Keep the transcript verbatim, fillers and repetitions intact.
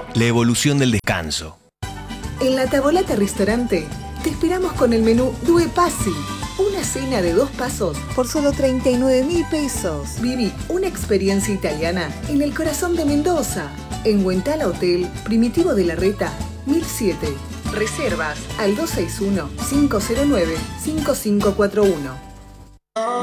la evolución del descanso. En la Tavolata Restaurante te esperamos con el menú Due Passi, una cena de dos pasos por solo treinta y nueve mil pesos. Viví una experiencia italiana en el corazón de Mendoza, en Huentala Hotel Primitivo de la Reta mil siete. Reservas al dos seis uno, cinco cero nueve, cinco cinco cuatro uno.